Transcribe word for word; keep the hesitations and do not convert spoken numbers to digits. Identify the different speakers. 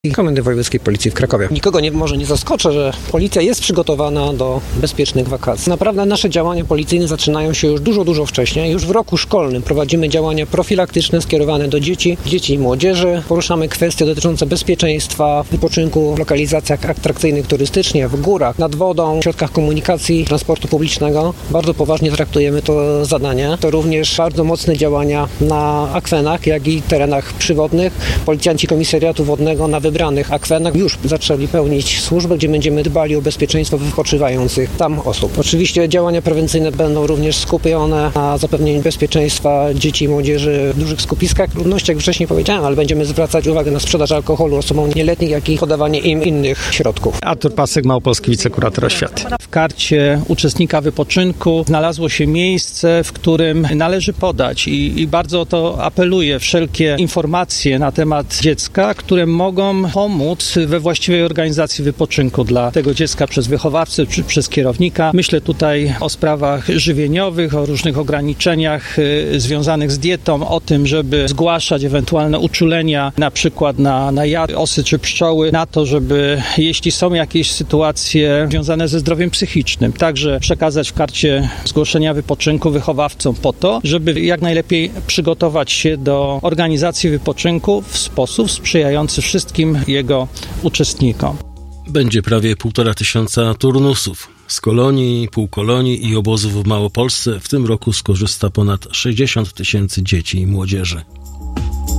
Speaker 1: Komendy Wojewódzkiej Policji w Krakowie. Nikogo nie, może nie zaskoczę, że policja jest przygotowana do bezpiecznych wakacji. Naprawdę nasze działania policyjne zaczynają się już dużo, dużo wcześniej. Już w roku szkolnym prowadzimy działania profilaktyczne skierowane do dzieci, dzieci i młodzieży. Poruszamy kwestie dotyczące bezpieczeństwa, wypoczynku w lokalizacjach atrakcyjnych turystycznie, w górach, nad wodą, w środkach komunikacji, transportu publicznego. Bardzo poważnie traktujemy to zadanie. To również bardzo mocne działania na akwenach, jak i terenach przywodnych. Policjanci Komisariatu Wodnego na wybranych akwenach już zaczęli pełnić służbę, gdzie będziemy dbali o bezpieczeństwo wypoczywających tam osób. Oczywiście działania prewencyjne będą również skupione na zapewnieniu bezpieczeństwa dzieci i młodzieży w dużych skupiskach ludności, jak wcześniej powiedziałem, ale będziemy zwracać uwagę na sprzedaż alkoholu osobom nieletnich, jak i podawanie im innych środków.
Speaker 2: Artur Pasek, Małopolski wicekurator oświaty. W karcie uczestnika wypoczynku znalazło się miejsce, w którym należy podać i, i bardzo o to apeluję, wszelkie informacje na temat dziecka, które mogą pomóc we właściwej organizacji wypoczynku dla tego dziecka przez wychowawcę czy przez kierownika. Myślę tutaj o sprawach żywieniowych, o różnych ograniczeniach y, związanych z dietą, o tym, żeby zgłaszać ewentualne uczulenia, na przykład na, na jad, osy czy pszczoły, na to, żeby jeśli są jakieś sytuacje związane ze zdrowiem psychicznym, także przekazać w karcie zgłoszenia wypoczynku wychowawcom po to, żeby jak najlepiej przygotować się do organizacji wypoczynku w sposób sprzyjający wszystkim jego uczestnikom.
Speaker 3: Będzie prawie półtora tysiąca turnusów. Z kolonii, półkolonii i obozów w Małopolsce w tym roku skorzysta ponad sześćdziesiąt tysięcy dzieci i młodzieży.